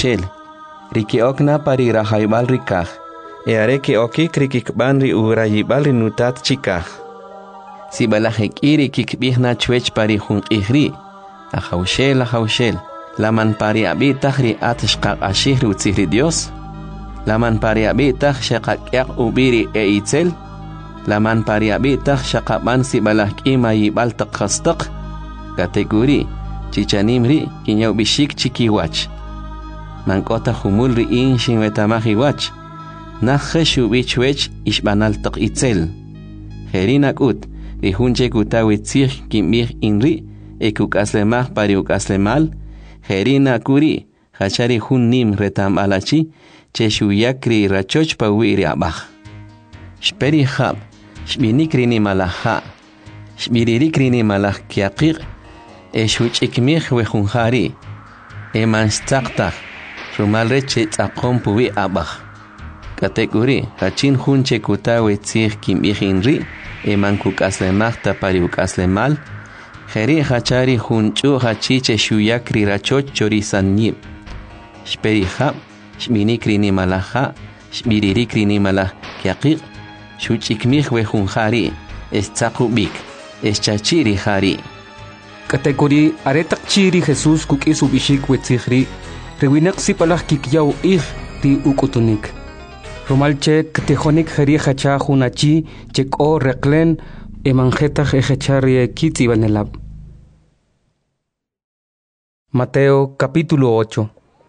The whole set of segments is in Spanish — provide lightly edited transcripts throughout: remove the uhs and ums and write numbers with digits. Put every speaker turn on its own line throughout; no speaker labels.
Ahaushel, Riki okna pari rahaibal rikaj, areke okik rikikban ri urayibal rinutat chikaj. Si balajek iri kikbihna chwech pari junqihri, Ahaushel, laman pari abitaj ri atshqaq ashih ri utzihri Dios, laman pari abitaj shaqaqyaq ubiri itzel, laman pari abitaj shaqaban si balajk imayibal taqastaq, kategori, chichanimri kinyaw bishik chikiwach. Mankota humul ri inshin wetamahiwach, nakhe bichwech ishbanal taq itzel. Herinak ut, ri hunche kutawitzih kimbih inri, ekuk aslemah pari uk aslemal, herina kuri, hachari hun nim retam alachi, cheshuyakri rachoch pa wiri abah. Shperi hab, shbinikri ni malaha, shbiririkri ni malah kiaqiq, eshwich ikmih wehunhari, eman stakta, rumalre che tzaqom puwi abah. Kategori, hachin hunche kutawitzih kimbih inri, eman kuk aslemah pari uk aslemal, Heri hachari hunchu hachiche shuyakri rachoch chorisan nib. Shperi hab, shminikri ni malaha, shmiririkri ni malah kiaqiq, shuchikmih wehunhari, estzaqubik, eschachiri hari.
Kategori aretak chiri Jesus kukisu bishik wetzihri, rewinak si palah kikyaw ti ukutunik. Romalche ktejonik heri hacha hunachi cheko reklen emanjetaj ejechari kitzi banelab. Mateo capítulo 8.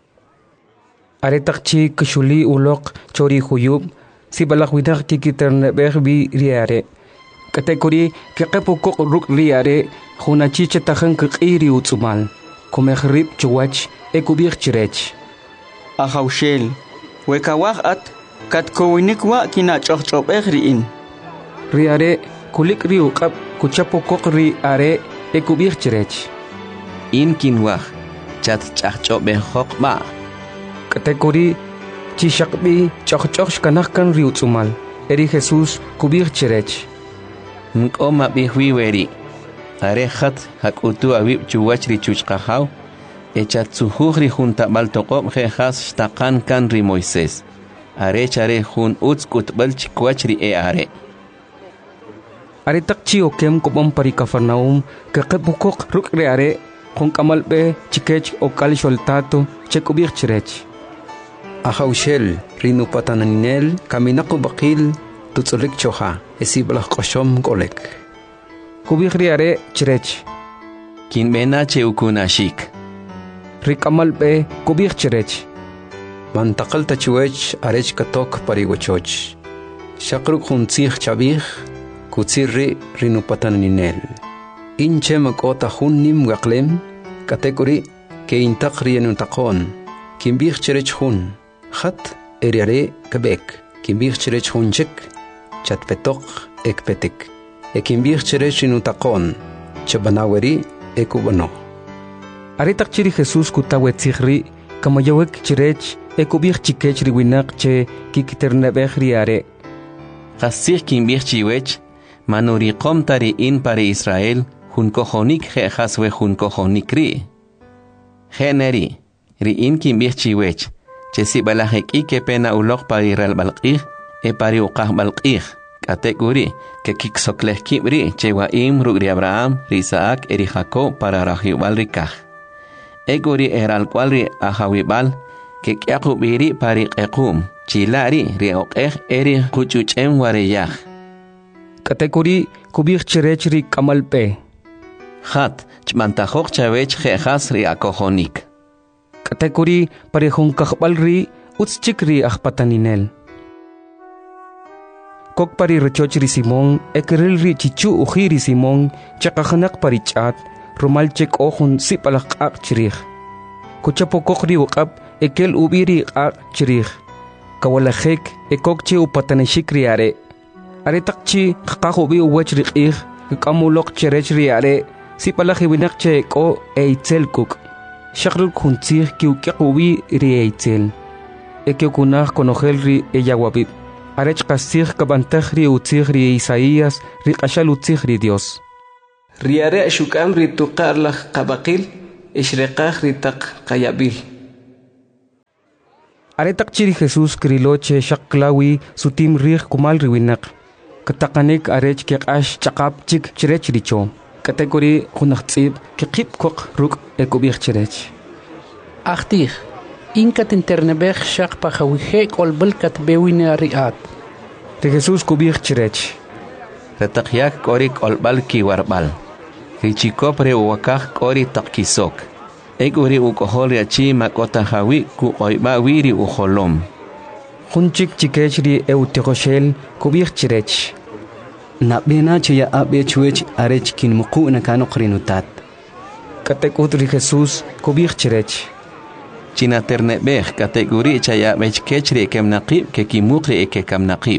Aretakchi kshuli ulok chori huyub si balakwinak kikiternebehbi riare. Kategori kekepukok ruk riare hunachi chetajan kikiri utsumal. Komehrib chuwach ekubir chirech.
Ahaushel, wekawah at katkowinikwa kinachochobehriin.
Riare kulik riukap kuchapokok riare ekubir chirech.
In kinwah, chat chachobehok ba.
Kategori chishakbi chochoch kanahkan riutsumal. Eri Jesus kubir chirech.
Nkoma bihwiweri. Arehat hakutu awib chuwach ri chuchqahaw. Echat suhugri junta baltoqob jejas shtaqan kan ri Moisés. Arechare jun utskutbal chikwach ri are.
Aretakchi okem kopom pari Kafarnaum kekepukok ruk riare kung kamalbe chikech okal sholtato chekubir chirech.
Ahaushel rinupataninel kaminaku bakil tutsulik choha esiblah koshom kolek.
Kubir riare chirech.
Kinbena cheukunashik.
Rikamalbe kubir chirech.
Mantakal tachuech arech katok parigochoch. Shakruk huntzih chabih kutsirri rinupataninel. Inche makota hunnim waklem, kategori ke intak rienutaqon, kimbih chirech hun, khat eriare kebek, kimbih chirech hunchek, chatpetok ekpetik, kimbih chirech rinutaqon, chabanaweri ekubano.
Aretak chiri Jesus kutawetzihri, kamayawek chirech, ekubih chikech riwinak che kikiternebeh riare.
Qasih kimbih chiwech, manuriqom tari in pare Israel, Junkojonik jejas we junkojonik ri. Generi, ri in kimbih chiwech, chesi balajek ike pena ulok pari ral balqih, pari uqah balqih. Kategori, ke kiksokleh kibri, chewa rugri Abraham, ri Isaac, eri Jacob para rahiwal rikaj. Egori eral cual ri ahawibal, ke kiakubiri pari qequm, chilari ri oqeh eri kuchuchem wareyaj.
Kategori, kubir chirech ri kamalpe.
Hat, chmantajok chavech jejas ri akojonik.
Kategori parejun kahbal ri utschik ri ahpataninel. Kok pari rechoch ri Simón, ekeril ri chichu ujiri Simón, chakahanak pari chat, rumalchek ojun sipalak ak chirich. Kuchapokok ri wakab, ekel ubiri ak chirich. Kawalajek, ekokche upataneshik ri are. Aretakchi kakahubi uwech ri ik, kamulok cherech ri are, si palajiwinak che ko eitzel kuk. Shakrul kuntzih kiukiakubi ri eitzel. Ekiokunach konogel ri eyawabib. Arech kasih kabantaj ri utzih ri Isaías ri kashal utzih ri Dios.
Riare shukam ri tuqar laj qabaqil, ishreqaj ri taq qayabil.
Aretak chiri Jesús kriloche shaklawi sutim rih kumal riwinak. Katakanik arech kekash chakap chik chirech richo. Kategori hunachtib kekip kok ruk ekubich chirech.
Achtig, inkat internebech shak pachawihek olbelkat bewine riat.
De Jesús kubich chirech.
Retakyak korik olbal ki warbal. Richikopre uwakak kori takkisok. Uri ukohol achi makota hawi ku oiba wiri uholom.
Hunchik chikechri eutikoshel kubich chirech.
Nabena chaya abe chuech arech kin muku nakano krinutat.
Katekutri Jesús kubich chirech.
China ternebech kategori chaya bech kechri kem naqib ke kimukri eke kam naqib.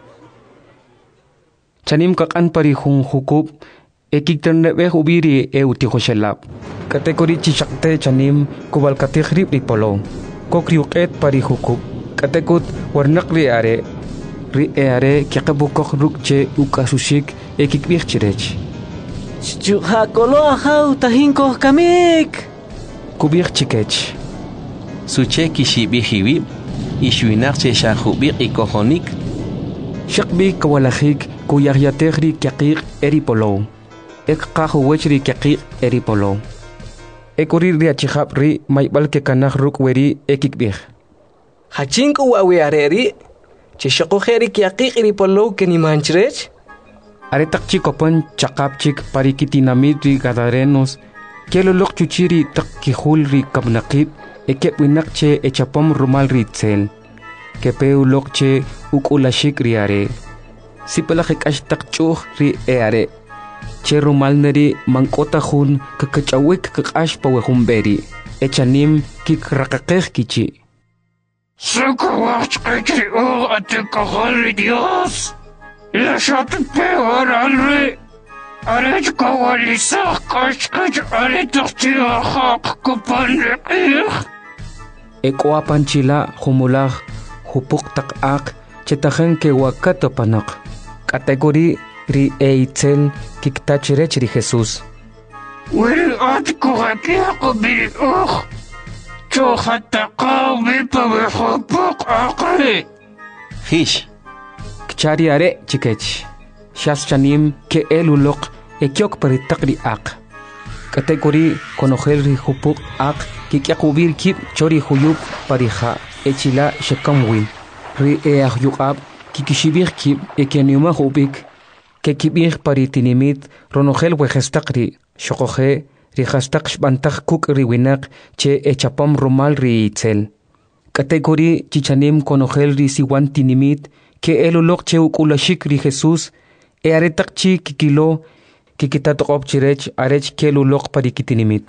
Chanim kakan pari hung hukub ekik ternebech ubiri eutikoshelap. Kategori chishakte chanim kubal kategrib ripolo. Kokriuket pari hukub. Katekut warnak riare. Riare kiakabukok rukche ukasushik ekikbich chirech.
Chukakolo ahau tahinko kamik.
Kubich chikech.
Suche kishibihiwib. Ishuinakche shahubik ikohonik.
Shakbi kawalahik kuyahyategri kiakik eripolo. Ekkahuwechri kiakik eripolo. Ekuri riachihap ri maibal ke kanah rukweri ekikbich.
Hachinku wawiareri. Chishakoheri kiakik eripolo kenimanchrech.
Aretak chikopan chakapchik parikitinamidri gadarenos. Kelolok chuchiri takkihulri kabnakib. Ekep winakche echapom rumal ritzel. Kepeu lokche ukulashik riare. Sipalakik ashtak chuh ri eare. Che rumal neri mankota hun kakachawik kakash pawehumberi. Echanim kik rakakeh kichi.
Sakawach kachri o atikahari Dios. La shatu peor alre. Arech kawalisah kashkach aretakchi ahak kupanrikih.
Ekwapan chila humulah hupuk takak chetahen ke wakato panak. Kategori ri eitzel kiktachirech ri Jesús.
Wiri atikuhakiako bil Chohatakaw bipawihupuk akri.
Hish.
Kchari are chikech. Shas chanim ke elulok ekyok paritakri ak. Kategori konogel ri hupuk ak kikyakubir kip chori huyup pariha echila shekamwin. Ri eahyukab kikishibir kip ekyaniuma hubik ke kibir paritinimit ronogel wejestakri shokoje rihastak shbantak kuk riwinak che echapam rumal ri itzel. Kategori chichanim konogel ri siwan tinimit ke elulok che ukulashik ri Jesús e aretak chi kikilo kikitatok chirech arech kelulok parikitinimit.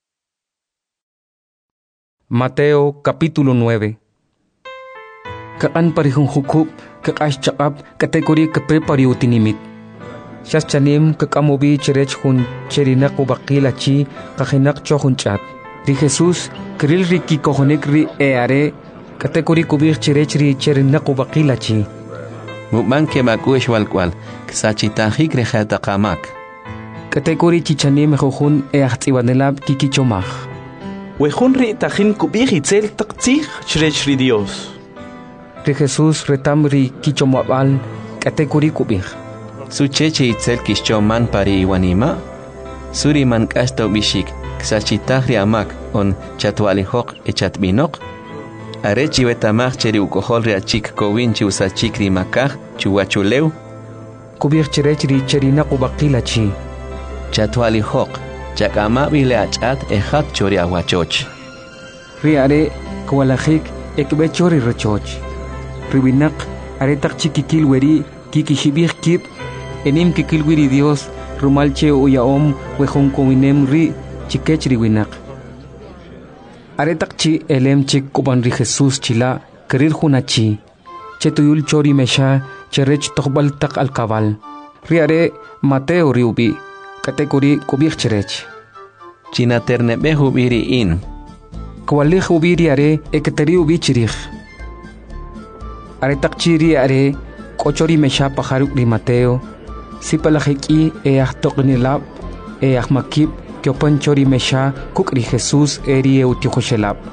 Mateo capítulo 9. Kaan parihung hukub kakash chakap kategori kape pariutinimit. Shas chanim kakamobi chirech hun cherinak ubakila chi kahinak chohun chat. Ri Jesús kril ri kikohonik ri eare kategori kubir chirech ri cherinak ubakila chi.
Mukbang ke makuish walkwal ksachitahik rejata kamak.
Kategori chichanim juhun eachtiwanelab kikichomach.
Wejun ri tajin kubir itzel taktzich chrech ri Dios.
Ri Jesús retam ri kichomabal kategori kubir.
Sucheche itzel kishchoman pari iwanima. Suri man kasto bishik ksachitahri amak on chatwalihok echatbinok. Arechi betamach cheri ukohol ri achik kowinchi usachik ri makaj chuwachuleu.
Kubir chirech ri cherina kubakila chi.
Chatwalihok chakama bile achat ejat chori awachoch.
Ri are kwalajik ekbe chori rechoch. Riwinak aretak chikikil weri kikishibir kip enim kikil wiri Dios rumalche uyaom wejun kowinem ri chikech riwinak. Aretak chi elem chik kuban ri Jesús chila kerir hunachi. Chetuyul chori mesha cherech tokbal tak alkabal. Ri are Mateo riubi kategori kubir cherech.
China ternebe hubiri in.
Kwalih ubiri are eketeri ubi chirich. Aretak chiri are kochori mesha pajaruk ri Mateo. Sipalajiki eahtoknilab eahmakib kiopan chori mesha kuk ri Jesús eri eutihoshelab.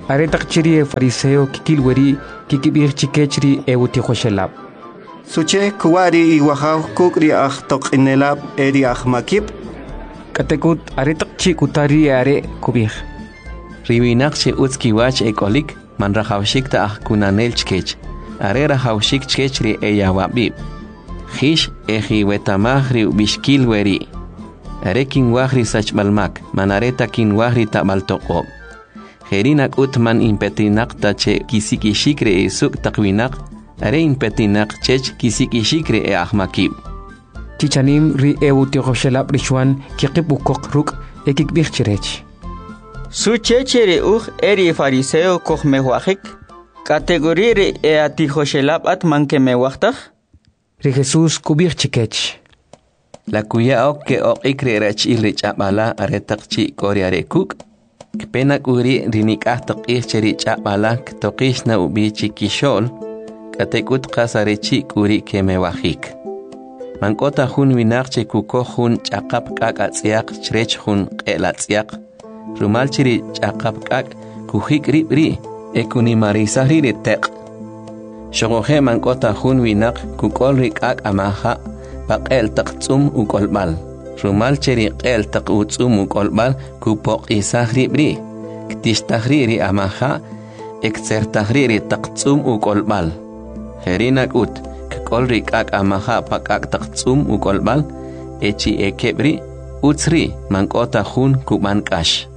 aretak chiri fariseo kikilweri kikibir chikechri eutihoshelab.
Suche kuwari iwahaw kukri toq inelab eri makib.
Katekut aretak chikutari are kubir.
Riwinak che utskiwach ekolik man rahawshik ta kunanel chkech. Are rahawshik chkechri eyawabib. Hish ejiwetamahri bishkilweri. Are kinwahri sachbalmak manareta kinwahri tamaltoqob. Herinak utman impetinak tache kisikishikre esuk takwinak. Are impetinak chech kisikishikre ahmakib.
Chichanim ri eutihoshelab rishwan kikibukok ruk ekikbirchirech.
Su chechere eri fariseo koch mewahik. Kategorire atihoshelab atman ke mewachtak.
Ri Jesús kubir chikech.
La kuya ok ikre rach ilrich abala aretak chi koriare kuk. Kpenak uri rinikah toqih cherich abala ktoqish na ubi chikishol. Katekut qasarechi kuri ke mewahik. Mankota hun winak che kuko hun chaqap kak atsiak chrech hun qelatsiak. Rumal chiri chaqap kak kuhik ribri ekuni marisahri retek. Shogohe mankota hun winak kukol rikak amaha paqel taqtsum ukolbal. Rumal chiri qel taqutsum ukolbal kupok isahri bri. Ktishtahriri amaha eksertahriri taqtsum ukolbal. Herinak ut kol rikak amaha pakak taqtsum ukolbal echi ekebri utsri mankota hun kubankash.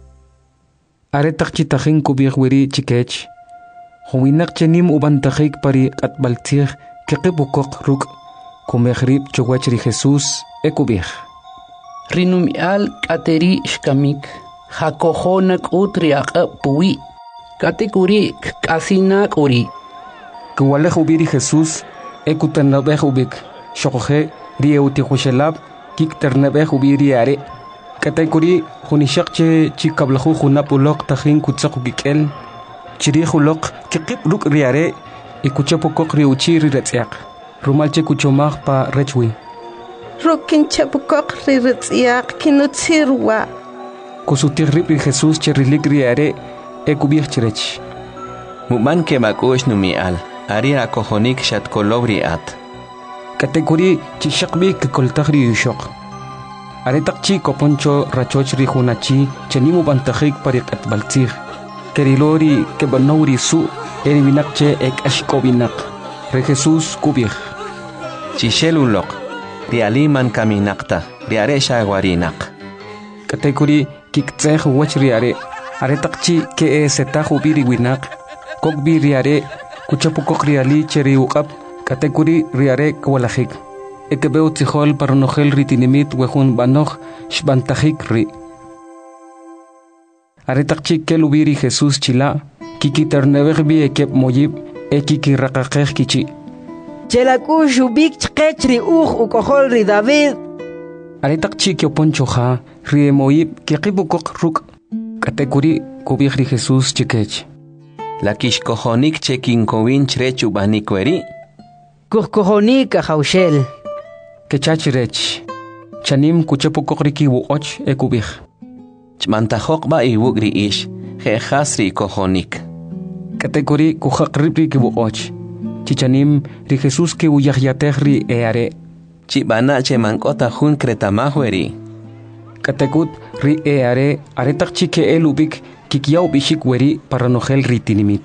Aretak chitahin kubir wiri chikech. Huwinak chenim ubantakik pari atbaltir kikibukok ruk kumehrib chowachri Jesús ekubir.
Rinumial kateri shkamik hakohonak utri puwi katekuri kasinak uri.
Kuwalej ubiri Jesús ekutanabej ubik shokoje ri eutihoshelab kikternabej ubiri are. Katekuri hunishakche chikablahu hunapulok tahin kutsaku kikel chiri hulok kikip ruk riare ikuchapokok riuchi riretsiak rumalche kuchomag pa rechwi
rukin chapokok riretsiak kinutsirwa
kusutirri Jesús cherilik riare ekubir chirech
Muman ke makosh numial ari akohonik shatkolobri at
Katekuri chishakbi kikoltagri yushok Aretak chi koponcho rachochri hunachi chenimu bantajik parik atbaltzig. Kerilori kebanori su erivinakche ek ashkovinak. Re Jesús kubir.
Chishelulok rialiman kaminakta riaresha guarinak.
Katekuri kiktzeh wachriare. Aretak chi ke setahu biri winak. Kokbi riare kuchapukok riali cheri ukap. Katekuri riare kwalajik. Ekebeu tijol paronogel ritinimit wejun banoch shbantajik ri. Aretak chikel ubiri Jesús chila, kikiternebeg bi ekep moyib, ekikirrakakej kichi.
Chelakush ubik chkechri ukohol ri David.
Aretak chikyo ponchoja, ri moyib kikibukok ruk. Katekuri kubig ri Jesús chikech.
La kishkohonik chekinkovin chrechu banikweri.
Kuhkohonik ajaushel.
Kechachirech, chanim kuchapokok riki wuoch ekubig.
Chmantajok ba iwugri ish, jehasri kohonik.
Katekuri kuhakribri ki wuoch. Chichanim ri Jesús ki uyahyatehri eare.
Chibana che mankota hun kretamahweri.
Katekut ri eare aretak chike elubik kikiau bishik weri paranogel ritinimit.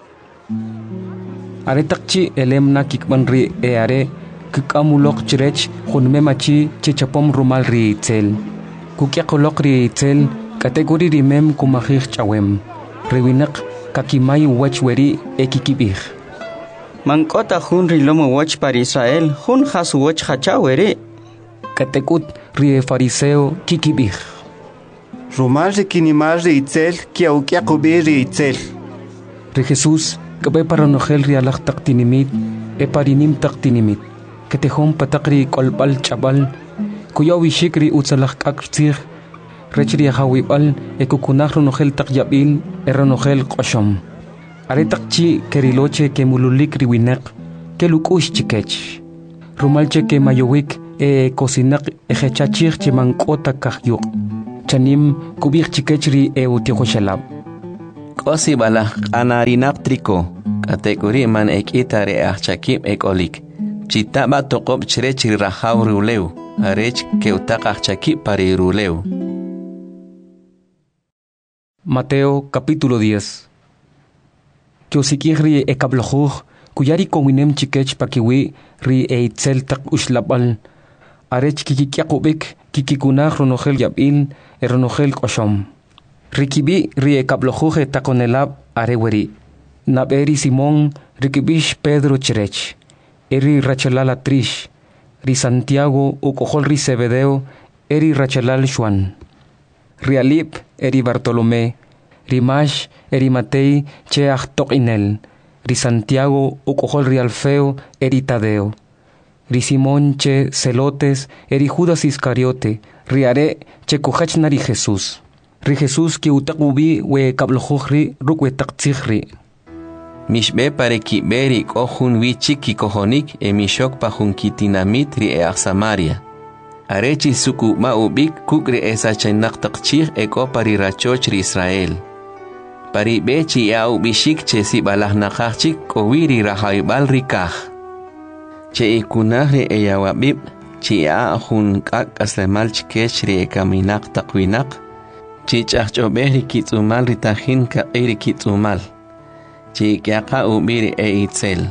Aretak chi elemna kikman ri eare kikamulok chirech hunmemachi chichapom rumal ri itzel. Kukiakolok ri itzel kategori rimem kumahich chawem. Rewinak kakimay wachweri ekikibih.
Mankota hun rilomo wach para Israel hun has wach hachawere.
Katekut ri fariseo kikibih.
Rumal ri kinimal ri itzel kiaukiakubi ri itzel.
Ri Jesús kabe paranogel ri alak taktinimit parinim taktinimit. Ketehom patakri kolbal chabal kuyawi shikri utsalak aktsir rechri hawibal ekukunahro nogel takyabil eronogel qoshom aretakchi keriloche ke mululik riwinek ke lukush chikech rumalche ke mayowik kosinak ejechachir chimankota kahyuk chanim kubik chikechri eutihoshalab
Kosi balah anarinaptriko. Kategori man ekita re achakip ekolik. Chita ba tokop chirechri rahau ruleu. Arech keutak achakip pari ruleu.
Mateo capítulo 10. Kyosikiri ekablojuj, kuyari kowinem chikech pakiwi ri eitzel tak ushlabal. Arech kikikiakubik kikikunaj ronogel yabil ronogel koshom. Rikibi ri ekablojuj takonelab areweri. Naberi Simón rikibish Pedro chirech. Eri rachalal atrish. Ri Santiago ukojol ri Zebedeo eri rachalal Juan. Rialip eri Bartolomé. Rimash eri Matei che achtok inel. Ri Santiago ukojol ri Alfeo eri Tadeo. Ri Simón che Celotes eri Judas Iscariote. Riare che kojachnari Jesús. Ri Jesús ki utakubi we kablojri rukwe taktzihri.
Mishbe pareki beri kohun wichiki kohonik mishok pahun kitinamit ri Samaria. Arechi suku ma ubik kukri esa chenak takchih eko pari rachoch ri Israel. Pari bechi ya ubishik che si balah nakachik kowiri rahaibal rikah. Che ikunah ri eyawabib chi ya hun kak aslemal chikech ri ekaminak takwinak. Chi chachobeh ri kitzumal ri tahin ka iri kitzumal. Chi kiaka ubiri itzel.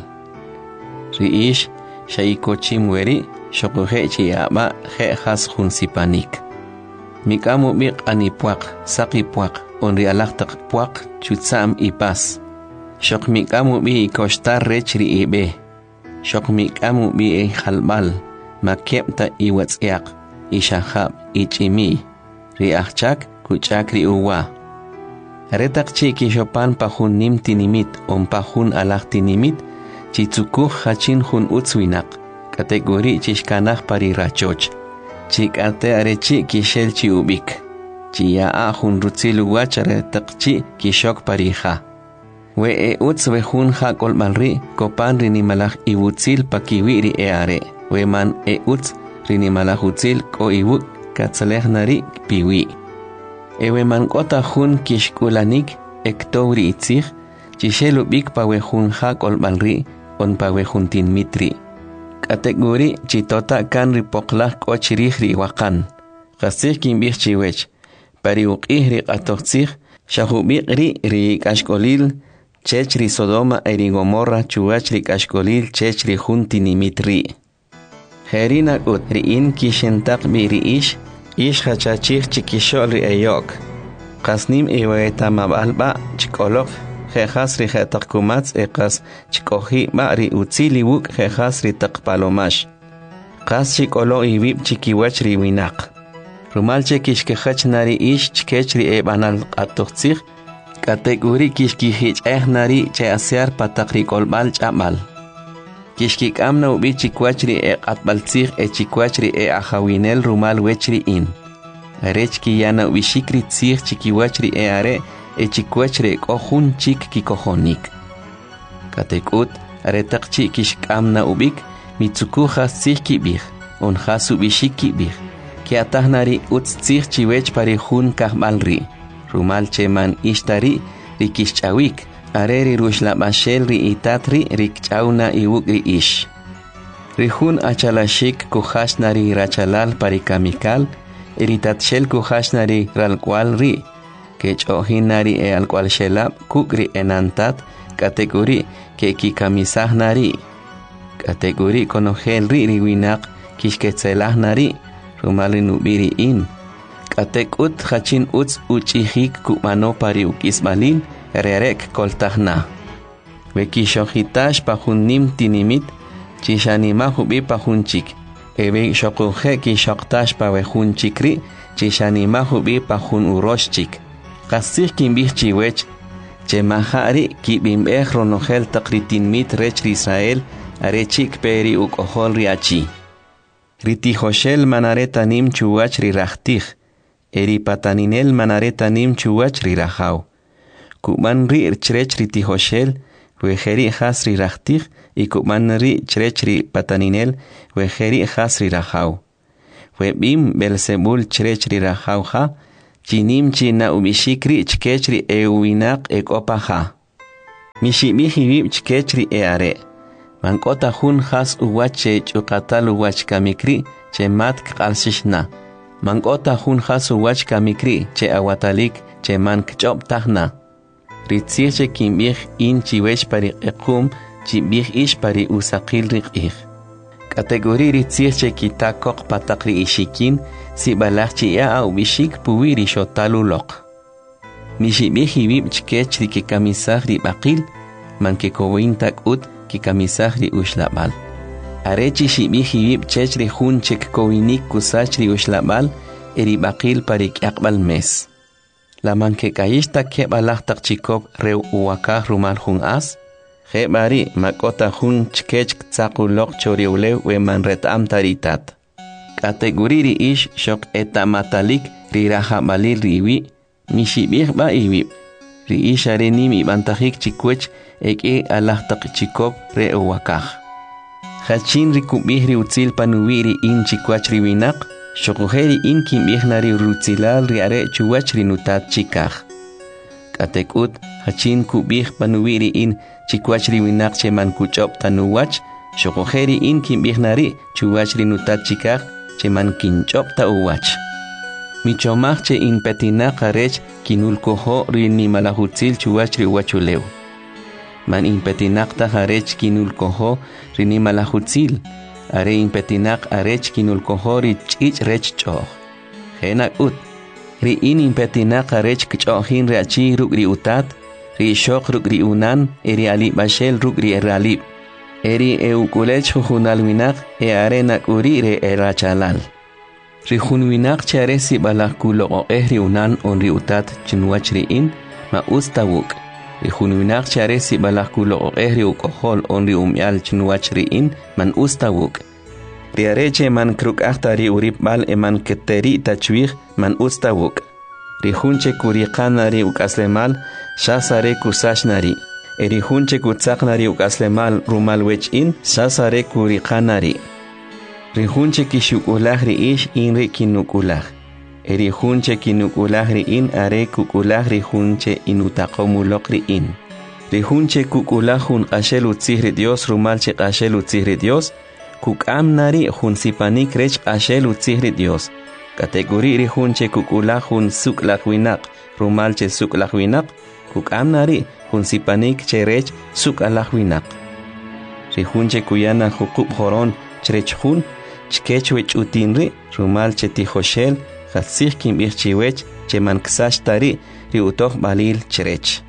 Ri ish shaikochim weri shokohe chi aba he has hun sipanik. Mikamu bik anipuak, sakipuak, onri alaktak puak, chutsam ipas. Shok mikamu bi kostar rechri ibe. Shok mikamu bi halbal, makepta iwatsiak, ishahab, ichimi. Ri achak, kuchakri uwa. Retak chi kishopan pahun nim tinimit, pahun alak tinimit, chitsukuh hachin hun utswinak. Kategori chishkanah pari rachoch. Chik ate arechi kishel chi ubik. Chia ahun rutzil wachare takchi kishok pariha. We utzwe hun ha kolmalri kopan rinimalach iwutzil pakiwiri are. We man utz rinimalach utzil ko iwuk katsaleh nari piwi. Ewe man kota hun kishkulanik ektouri itzig. Chishel ubik pa we hun ha kolmalri on pa we hun tin mitri. Kategori chitota kan ripoklah kochirih riwakan. Kasih kimbih chiwech. Pari uqih ri qatoqsih shahubik ri kashkolil chech ri Sodoma eri Gomorra chuach ri kashkolil chech ri juntinimit ri. Herina ut ri in kishentak bi ri ish hachachih chikishol ri eyok. Kasnim iweta mabalba chikolok Jejas ri jetakkumats ekas chikohi ba ri utzili wuk jejas ri takpalomash. Kas chikolo ibib chikiwach ri winak. Rumal chekishkehach nari ish chkech ri ebanal atochtzich. Kategori kishkihich nari che asear patakri kolbal chamal. Kishkik amna ubi chikwach ri atbaltzich chikwach ri ahawinel rumal wechri in. Arechki yana ubishikri tzich chikiwach ri are echikwachre kohun chik kikohonik. Katekut aretakchi kishkamna ubik mitsukuja sihkibih on hasu bishikibih. Kiatahnari utzich chiwech parihun kahmalri. Rumal cheman ishtari rikishchawik. Areri rushlabashel ri itatri rikchauna iwukri ish. Rihun achalashik kuhashnari rachalal parikamikal. Iritatshel kuhashnari ralkwal ri. Kechohinari al cual shelab kukri enantat kategori ke kikamisahnari. Kategori konogel ri winak kishketzelahari rumali nubiri in. Katekut hachin uts uchihik kumano pari ukisbalin rerek koltahna. Wekishohitash pahunim tinimit chishanima hubi pahunchik. Ebe shokuhe kishoktash pawehunchikri chishanima hubi pahun uroshchik. Kasih kimbih chiwech, chemahari kibimbeh ronogel takritin mit rech Israel, arechik peri ukohol riachi. Ritihoshel manaretanim chuwach rirachtih, eri pataninel manaretanim chuwach rirahau. Kuman ri chrech ritihoshel, wejeri has rirachtih, y kuman ri chrech ri pataninel, wejeri has rirahau. Webim Belzebul chrech rirahau ha, chinim china ubishikri chkechri winak ekopaha. Mishibihibib chkechri are. Mankota hun has uwache chukatal uwach kamikri che mat kalsishna. Mankota hun has uwach kamikri che awatalik che man kchop tahna. Ritzirche kimbih in chiwech pari ekum chibih ish pari usakil rikih. Kategori ritzirche kitakok patakri ishikin si balachchi ya ubishik puwiri shotalulok. Mishibihibib chkechri ki kamisah ribakil man ke kowintak ut ki kamisah ri ushlabal. Arechi shibihibib chechri hun chek kowinik kusachri ushlabal eri bakil parik yakbal mes. La man ke kayishta ke balachtak chikop reu uwakah rumal hun as, he bari makota hun chkech ktsakulok choriulew we man retam taritat. Kategori ish shok etamatalik riraha balil riwi, mishibih ba iwib. Ri ish are nimi bantahik chikwech eke alachtak chikop re uwakah. Hachin rikubih ri utzil panuwiri in chikwach riwinak, shokuheri in kimbih nari rutzilal riare chuwach rinutat chikah. Katekut hachin kubih panuwiri in chikwach riwinak cheman kuchop tanuwach, shokuheri in kimbih nari chuwach rinutat chikah cheman kinchop ta uwach. Michomach che in petinak arech kinulkoho rini malahutzil chuwach riwachulew. Man in petinak ta arech kinulkoho rini malahutzil. Are in petinak arech kinulkoho ri chich rech choh. Henak ut. Ri in petinak arech kchohin reachi ruk ri utat. Ri shok ruk ri unan eri alib bashel ruk ri eralib. Eri eukulech hujunal winak arenak uri re erachalal. Rihunwinak chare si balakulo o ehri unan on ri utat chinwach ri in ma ustawuk. Rihunwinak chare si balakulo o ehri ukohol on ri umyal chinwach ri in man ustawuk. Riareche man kruk ahtari urip bal eman keteri tachwih man ustawuk. Rihunche kuriqanari ukaslemal shasare kusashnari. Erihunche kutsaknari ukaslemal rumal wech in shasare kuriqanari. Rihunche kishukulah ri ish in ri kinukulah. Erihunche kinukulah ri in are kukulah rihunche inutakomulok ri in. Rihunche kukulah hun qashel utzihri Dios rumalche qashel utzihri Dios. Kukam nari hun sipanik rech qashel utzihri Dios. Kategori rihunche kukulah hun suklak winak rumalche suklak winak. Kukam nari hun sipanik cherech sukalak winak. Rihunche kuyana hukub horon cherech hun. Chkechwech utinri rumal chetijoshel khatsih kimbih chiwech cheman ksashtari ri utoh balil cherech.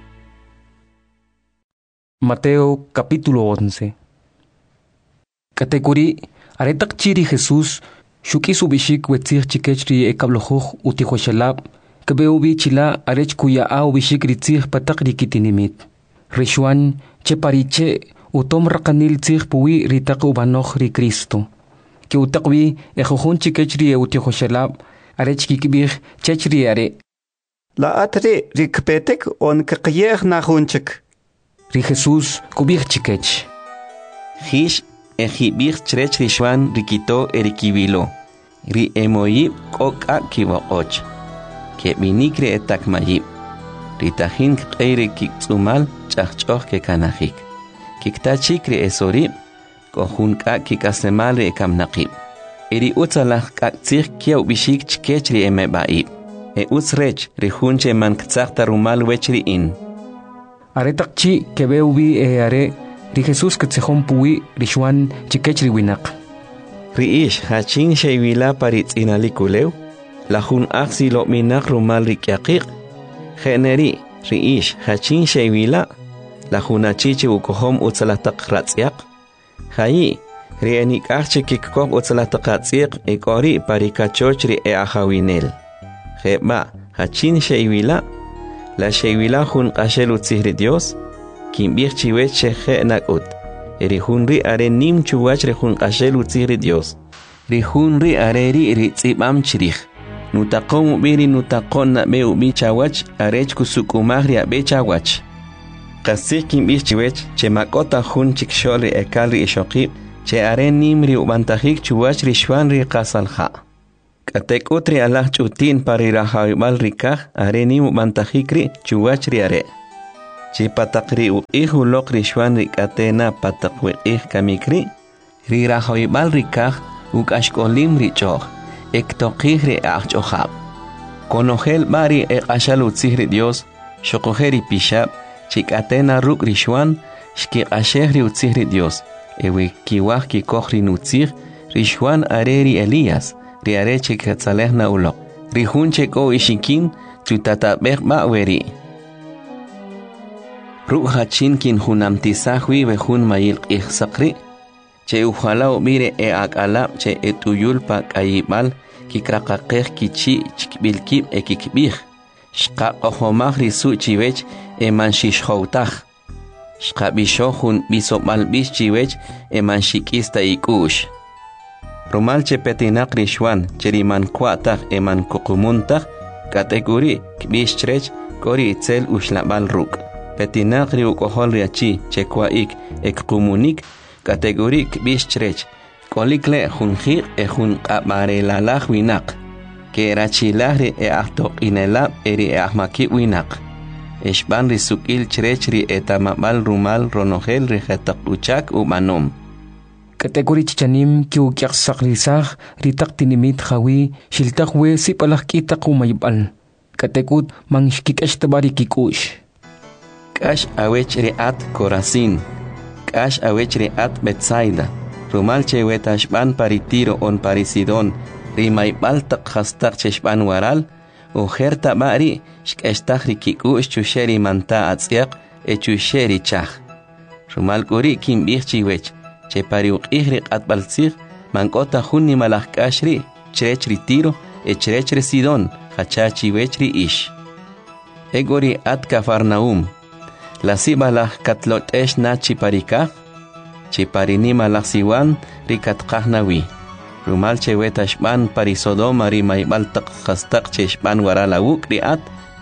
Mateo capítulo 11. Categorí aretak chiri Jesús shuki subishik wetzih chikechri ekablojuj utijoshelab kebeubi chila arech kuya a ubishik ritzih patak rikitinimit. Rishwan chepariche utom rakanil tzih puwi ritak ubanoch ri Cristo. Que utakwi ejojun chikechri utijoshelab arech kikibih chechri are.
La atre rikpetek on kakiyeh najunchik.
Ri Jesús kubih chikech.
Hish ejibih cherech rishwan rikito erikibilo. Ri emoyib koka kibokoch. Que minikre etakmayib. Ritahin kqeire kiksumal chachchoh ke kanahik. Kiktachikre esorib. Kohun ka kikasemal re kamnaqib. Eri utsalah kaktsih kiaw bishik chkechri emebaib. Utsrech rihunche man ktsakta rumal wechri in.
Aretak chi kebeubi are ri Jesús ktsehon puwi rishwan chikechri winak.
Riish hachin sheywila paritz inalikulew. Lahun aksi lo minak rumal rikyaqiq. Generi riish hachin sheywila. Lahun achichi ukohom utsalatak ratzyak. Hayi, rienik arche kikkob utsalataqatsiq ikori parikachochri ahawinel. Heba, hachin sheywila, la sheywila hun qashel utzihri Dios, kimbih chiwech shehe nakut. Rihun ri are nim chuwach rihun qashel utzihri Dios. Rihun ri are ri ritzibam chirih. Nutaqom ubiri nutaqon na be ubi chawach arech kusukumahri abe chawach. Qasih kimbih chiwech che makota hun chikshol ri ekal ri ishokib che are nim ri ubantajik chuwach ri shwan ri qasalha. Katek utri alah chutin pari rahawibal rikah areni mubantajikri chuwachri are. Chi patakri uihu lokri shwan rikatena patakwe kamikri. Ri rahawibal rikah ukashkolim richoh. Ektokihri achojab. Konogel bari ashal utzihri Dios. Shokojeri pishab. Chikatena ruk rishwan. Shki ashehri utzihri Dios. Ewe kiwah kikohri nutzih. Rishwan areri Elías. Riare chikatzalehna ulok. Rihun cheko ishikin. Chutatabek baweri. Ruk hachin kin hunamtisahwi behun mayil ihsakri. Che ujalao mire akalab che etuyulpa kayibal. Kikrakakeh kichi chikbilkib ekikbih. Shka ohomah risu chiwech emanshishhoutah. Shka bishohun bisomalbish chiwech emanshikista ikush. Rumal che petinak rishwan cheriman kuatah eman kukumuntah. Kategori kbish chrech kori itzel ushlabal ruk. Petinak riukohol riachi che kwaik ekumunik. Kategori kbish chrech. Kolikle junjir jun kamarelalah winak. Que rachilahri ahtok inelab eri ahmaki winak. Eshban risukil chrechri etamabal rumal ronogel rijetak uchak umanom.
Kategori chichanim kiukiak sakrisah ritak tinimit hawi shiltak we sipalak kitak umayibal. Kategut mangshkikash tabari kikush.
Kash awech riat Corazin. Kash awech riat Betsaida. Rumal chewetashban paritiro on parisidon. Rimaybal tak hastak cheshban waral. Ujerta bari shkestakri kikush chusheri manta atziak chusheri chach. Rumal guri kim bichchiwech. Che pariuk ihrik atbalzig. Mankota hunni malakashri. Chrechri tiro chrechri sidon. Hachachiwechri ish. Egori at Cafarnaum. La sibalah katlot esh nachi parikah. Chiparini malaksiwan rikat kahnawi. Rumal chewetashban parisodoma rimaybal tak hastak cheshban waralawuk riat.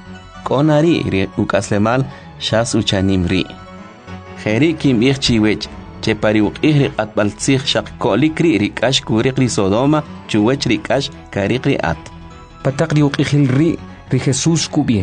Konari ri ukaslemal shas uchanimri. Jeri kim ichchiwech. Chepariuk ihrik atbalzig shak kolikri rikash kurikri sodoma chuwech rikash karikri at.
Patakriuk ihilri ri Jesus kubih.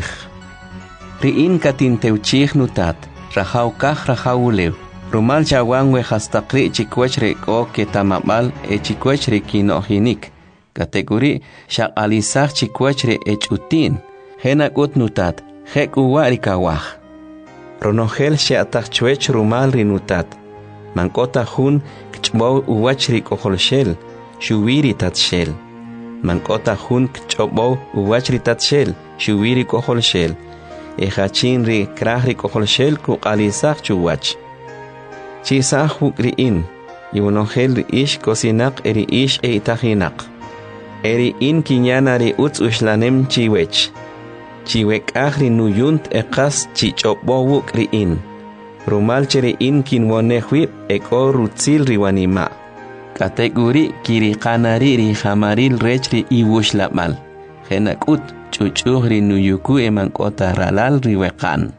Riin katinteuchih nutat. Rahaukah rahaulew. Rumal chawangwe hastakri chikwechre ko ketamabal chikwechre kinohinik. Kategori shak alisah chikwechre chutin. Henakut nutat. Hek uwarikawah. Ronogel sheatach chwech rumal rinutat. Mankota hun kchbo uwachri koholshel. Shuwiri tatshel. Mankota hun kchbo uwachri tatshel. Shuwiri koholshel. Ejachin ri krahri koholshel ku alisah chuwach. Chisah hukriin. Yunogel ri ish kosinak eri ish itahinak. Eri in kinyana ri utz ushlanem chiwech. Chiwek ahri nuyunt ekas chichobo wukriin. Rumal chere in kinwonehwib eko rutzil riwanima. Kategori kiri kanari ri hamaril rechri iwushlamal. Henakut chuchuhri nuyuku emankota ralal riwekan.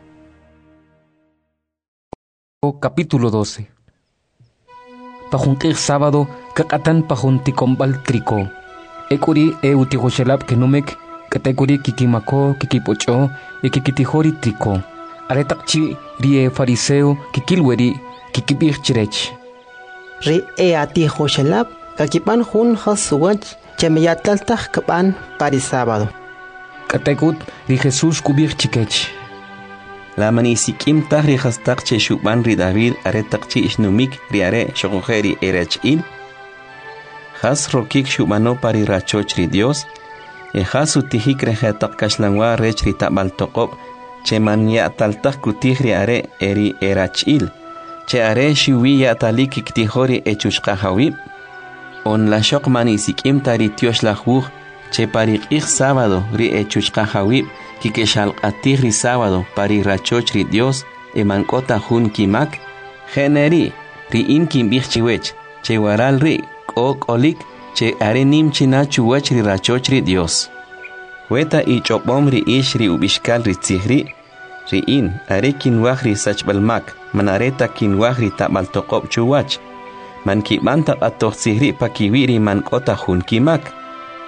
Capítulo 12. Pajuntir sábado kakatan pajunticombal trico. Ekuri utihoshelab kenumek kategori kikimako kikipocho kikitihori trico. Aretakchi rie fariseo kikilweri kikibich chirech.
Ri atihoshelab kakipan hun hasuwach chemeyataltah kapan pari sábado.
Kategut ri Jesus kubich chikech.
La manisikim tahri hastak che shuban ri David aretakchi ishnumik riare shokojeri erechil. Has rokik shubano pari rachoch ri Dios. Has utihik rehetak kashlanwa rech ri tabal tokop. Che man ya taltak kutihri are eri erachil. Che are shiwi ya talik iktihori echushkahawib. On la shok manisikim tari tiosh la huj. Che parik ik sábado ri echushkahawib. Kikeshal atihri sábado pari rachoch ri Dios. Emankota hun kimak. Generi ri in kimbich chiwech. Che waral ri ok olik. Che are nim china chuwech ri rachoch ri Dios. Weta ichopom ri ish ri ubishkal ri tzihri. Ri in are kinwah ri sachbalmak. Manareta kinwah ri tabal tokop chuwach. Man kibanta atoh tzihri pakiwiri man kota hun kimak.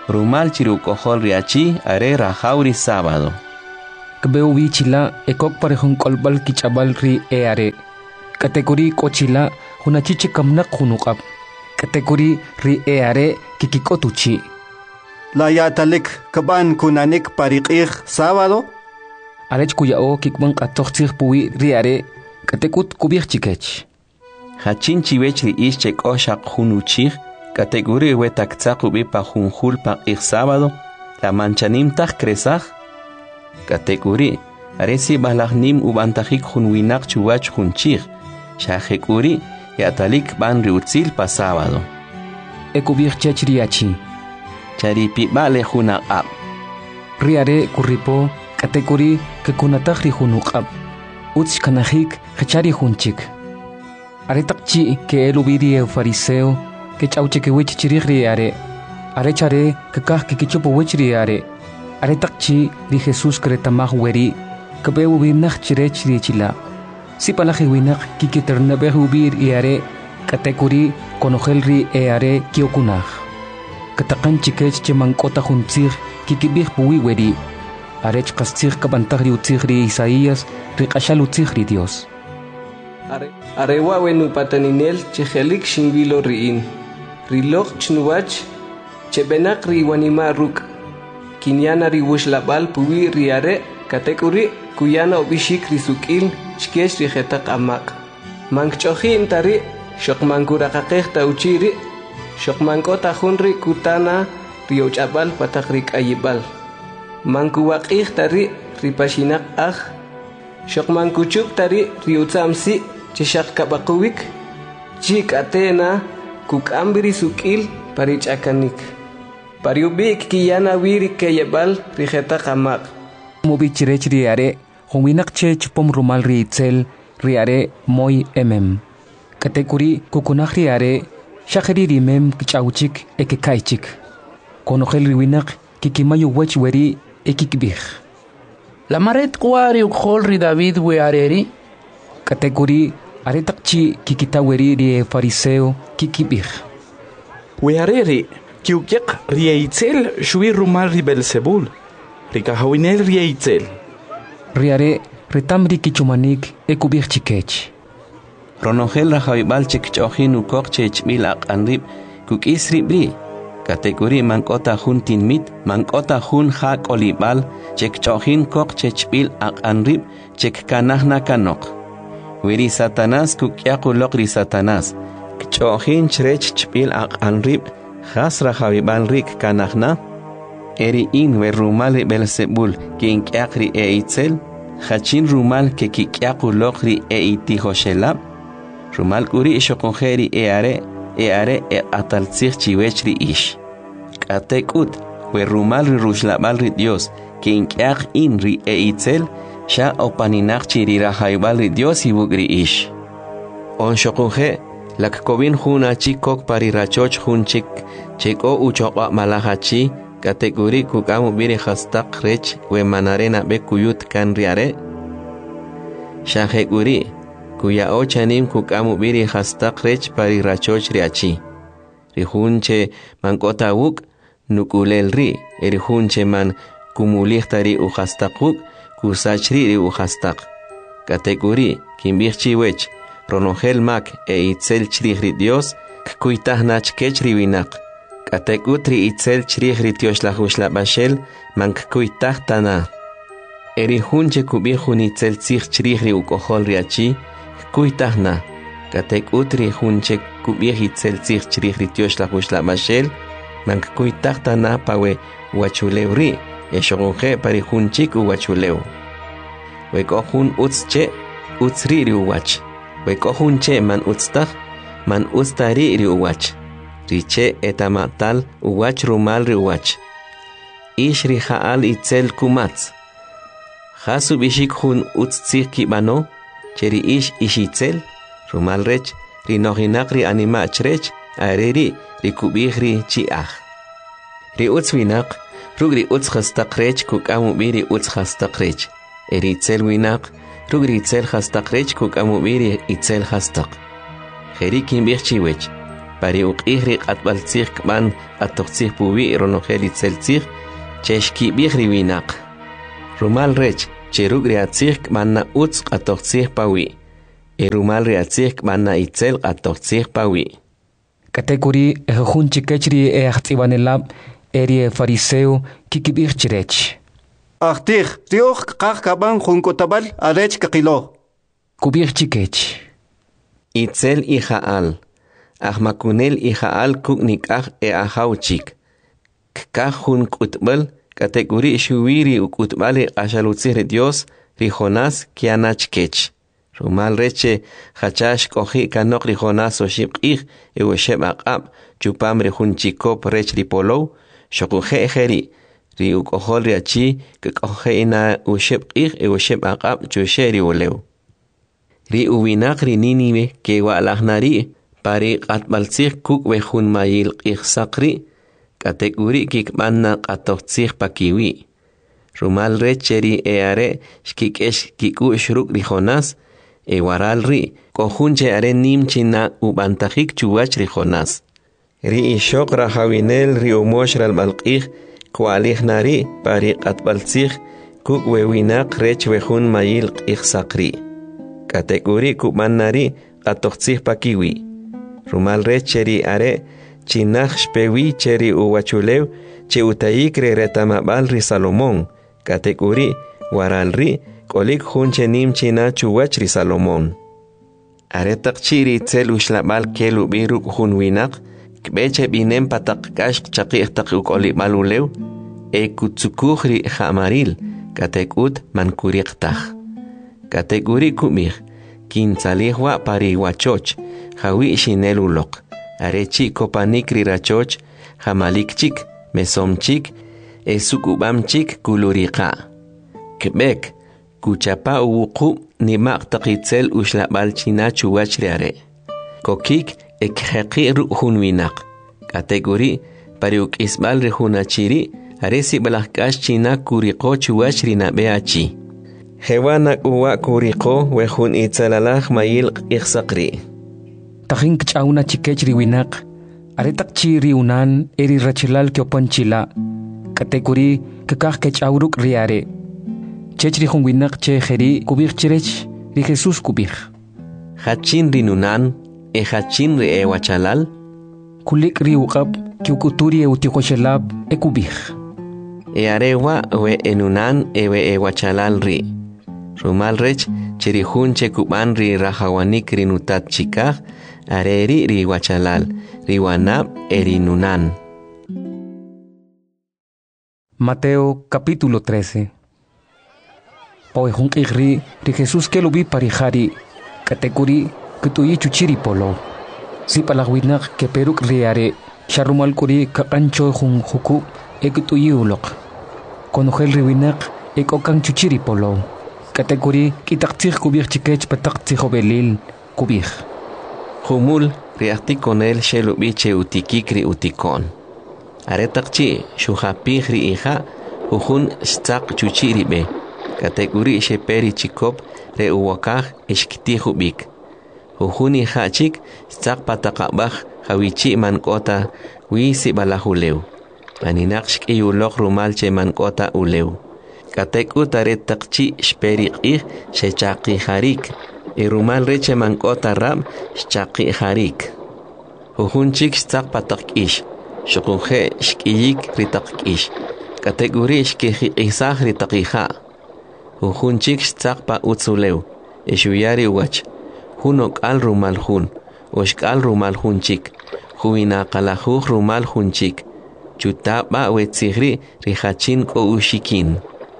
rumal chirukojol riachi are rajauri sábado.
Kbeu bichila ekok parejun kolbal kichabal ri eare. Kategori kochila hunachichi kamnak hunukap. Kategori ri eare kikikotuchi.
La yatalik kaban kunanik pariqih sábado.
Arech kuyao kikban katoxtir puwi riare katekut kubir chikech.
Hachin chiwech ri ischek oshak hunuchih. Kategori wetaktzak ubi pa junjul pa sábado. La manchanim tak kresaj. Kategori aresi balagnim ubantajik junwinak chuwach junchih. Shahekuri yatalik ban riutzil pa sábado.
Ekubir chechriachi.
Charipi bale juna ab.
Riare kuripo kategori ke kunatahri junukab. Uts kanahik hachari junchik. Aretakchi ke elubiri fariseo ke chauche ke wich chirigriare. Arechare ke kah ke kichupo wichriare. Aretakchi di Jesus kretamah weri ke beu binach chirechri chila. Si palaji winak kikiternabeh ubir iare kategori konohelri eare kiokunah. Katakan chikech chemankota juntzir kikibih puwi weri. Arech kastzir kabantagri utzigri Isaías riqashal utzigri Dios.
Arewa wenu pataninel chehelik shinvilo riin. Rilok chnuwach chebenak riwanima ruk. Kinyana riwushlabal puwi riare kategori kuyana obishik risukil chkesh rihetak amak. Mankchohin tari shokmankurakakeh tauchiri. Shokmankota hunri kutana riochabal patakrik ayibal. Mankuwakih tari ripashinak Shokmankuchuk tari riutamsi chishak kabakuwik. Chik atena kukambiri sukil parichakanik. Pariubik kiyana wiri kayebal rihetak amak.
Mobichirech riare Hominak chech pom rumal riitzel riare moy Kategori kukunah riare shakeri rimem kichauchik ekekaichik. Konohel riwinak kikimayo wech weri ekikbih.
La maret kuari ukhol ri David weareri.
Kategori aretakchi kikita weri rie fariseo kikibih.
Weareri kiukiak rieitzel shui rumal ri Belzebul. Rikahawinel rieitzel.
Riare retamri kichumanik ekubih chikech.
Ronogel rajaibal chekchohin ukok chechmil anrib kukisri bri. Kategori mankota hun tinmit, mankota hun hak olibal, chekchohin kok chechmil anrib chekkanahna kanok. Wiri Satanás kukyakulok ri Satanás. Kchohin chrech chpil anrib, has rajaibal rik kanahna. Eri in we rumal Belzebul kin kyakri eitzel, hachin rumal ke kikyakulok ri eitihoshelab. Rumal kuri ishokongeri eare ataltzir chiwechri ish. Katekut we rumal ri rushlabal ri Dios kin kyak in ri eitzel sha opaninak chiri rajaibal ri Dios ibugri ish. On shokonge lak kovin huna chikok pari rachoch hun cheko uchokwa malahachi. Kategori kukamu biri hastak rech we manarena be kuyut kan riare. Shaheguri kuya ochanim kukamu biri hastak rech pari rachoch riachi. Rihunche mankota wuk nukulel ri. Rihunche man kumulihtari u hastak wuk kusachri ri u hastak. Kategori kimbirchi wech ronogel mak itzel chri Dios kuitahnach kech riwinak. Katekutri itzel chrighri tioshla mankkuitahtana. Eri hunche kubihun itzel tzich chrighri ukohol riachi, kuitahna. Katekutri hunche kubih itzel tzich chrighri tioshla mankkuitahtana pawe wachulewri, eshogonje pari hunchik uwachuleu. Wekohun utzche, utzriri uwach. Wekohunche man utztah, man utztariri uwach. Riche etamatal uwach rumal riwach. Ishri haal itzel kumatz. Hasu bishik hun utzir kibano, cheri ish ishitzel, rumal rech, rinohinak ri animach rech, areri rikubihri chiach. Ri utzwinak, rugri utzhastak rech kukamu biri utzhastak rech. Eri itzel winak, rugri itzel hastak rech kukamu biri itzel hastak. Heri kimbich chiwech. pari uqihri qatbaltzih kban atoqtzih puwi ronogel itzeltzih cheshki bihri winaq rumal rech cheruk riatzih kbanna utz atoqtzih pawi rumal riatzih kbanna itzel atoqtzih pawi
kategori ejun chikechri aqtibanelab eri fariseo kikibir chirech
Achtih, Dios kaban junkotabal arech kakilo.
Kubir chikech.
Itzel ijaal. Ahmakunel ijaal kuknikaj ahauchik. Kaj jun kutbal kategori shuwiri ukutbali ashalutzir Dios rijonas kianachkech. Rumal reche hachash kohi kanok rijonas oshibqih ewesheb aqab chupam rejun chikop rech ripolo shokuje ejeri. Ri ukohol riachi que ina usheb usheb aqab chusheri uleu. Ri uwinak ri ninive que walahnari pari qatbaltzih kuk wejun mayil qihsaqri kategori kikmanna qatoqtzih pakiwi. Rumal recheri eare shkikesh kiku shruk ri Jonas waral ri kohunche are nimchina ubantajik chuwach ri Jonas. Ri ishok rahawinel ri umosh ral balqih Kualih nari pari qatbaltzih kuk wewinaq rech wejun mayil qihsaqri. Kategori kuman nari qatoqtzih pakiwi. Rumal rech cheri are chinaj shpewi cheri uwachulew che utayik re retamabal ri Salomón. Kategori waral ri kolik junche nim china chuwach ri Salomón. Are taqchiri tzel ushlabal kelu biruk jun winaq Kbeche binem patak kash chaqih tak ukoli malulew kutsukuhri hamaril katekut mankuriqtah kategori kumih kinsalihwa pariwachoch hawi shinelulok arechi kopanikri rachoch hamalikchik mesomchik sukubamchik kuluriqa kbek kuchapa uwuqu nimaq taqitzel ushlabal china chuwachriare kokik ekheqi ruhun winaq kategori pariuk isbal rehunachiri aresi balakash china kuriqo chuwachri nabeachi hewana uwa kuriqo wehun itzalalaj mayil ihsaqri
tajin kchauna chikechri winaq aretak chiri unan eri rachilal kyopanchila kategori kakaj kechawruk riare chechri hun winaq che kheri kubir chirech ri Jesus kubir
hachin rinunan hachin ri ewachalal
kulik ri uqab kyukuturi eutikoshelab ekubih
arewa we enunan ewe ewachalal ri rumal rech chirihun chekuban ri rahawanik rinutat chikaj areri ri wachalal riwanab erinunan.
Mateo capítulo 13. Poejun igri ri Jesús que lo vi parijari kategori kutuyi chuchiri polo si palagwinak que peruk riare sharumal kuri kakancho jun huku ekutuyi ulok konogel riwinak ekokan chuchiri polo kategori kitaktir kubir chikech pataktir belil kubir
humul riakti konel shelubiche utikikri utikon aretakchi shuhapihri ija uhun stak chuchiri be kategori sheperi chikop re uwakaj ishkitihubik uhuni hachik stak patakabaj hawichi mankota wisi balahuleu maninaksh iyulok rumalche mankota uleu kateku taretakchi shperiqih shechaqi harik irumal reche mankota rab shchaqi harik uhunchik stak patakish shukunje shkiyik ritakish kategori shkiji isaj ritakija uhunchik stak pa utzuleu ishuyari wach hunok al rumal hun oshkal rumal hunchik huina qalajuj rumal hunchik chutaba wetzigri rihachin ko ushikin